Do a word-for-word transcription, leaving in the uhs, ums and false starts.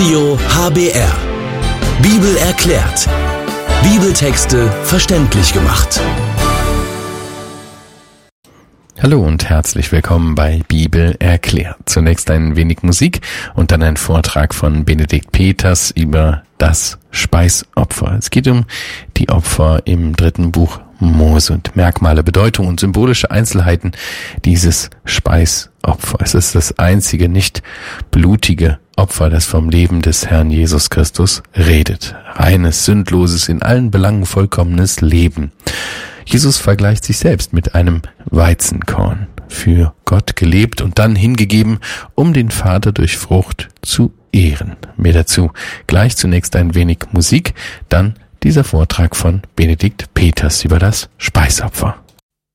Radio H B R. Bibel erklärt. Bibeltexte verständlich gemacht. Hallo und herzlich willkommen bei Bibel erklärt. Zunächst ein wenig Musik und dann ein Vortrag von Benedikt Peters über das Speisopfer. Es geht um die Opfer im dritten Buch Mose und Merkmale, Bedeutung und symbolische Einzelheiten dieses Speisopfer. Es ist das einzige nicht blutige Opfer, das vom Leben des Herrn Jesus Christus redet. Reines, sündloses, in allen Belangen vollkommenes Leben. Jesus vergleicht sich selbst mit einem Weizenkorn, für Gott gelebt und dann hingegeben, um den Vater durch Frucht zu ehren. Mehr dazu gleich zunächst ein wenig Musik, dann dieser Vortrag von Benedikt Peters über das Speisopfer.